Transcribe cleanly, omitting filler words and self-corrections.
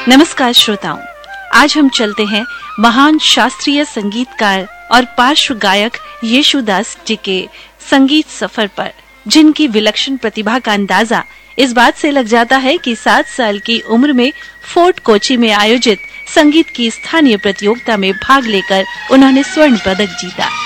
नमस्कार श्रोताओं, आज हम चलते हैं महान शास्त्रीय संगीतकार और पार्श्व गायक येशुदास जी के संगीत सफर पर, जिनकी विलक्षण प्रतिभा का अंदाजा इस बात से लग जाता है कि 7 साल की उम्र में फोर्ट कोची में आयोजित संगीत की स्थानीय प्रतियोगिता में भाग लेकर उन्होंने स्वर्ण पदक जीता।